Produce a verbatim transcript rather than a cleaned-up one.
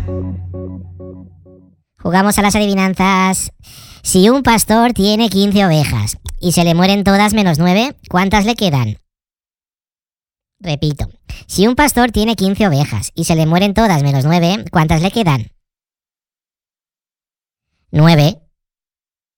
Jugamos a las adivinanzas. Si un pastor tiene quince ovejas y se le mueren todas menos nueve, ¿cuántas le quedan? Repito. Si un pastor tiene quince ovejas y se le mueren todas menos nueve, ¿cuántas le quedan? Nueve.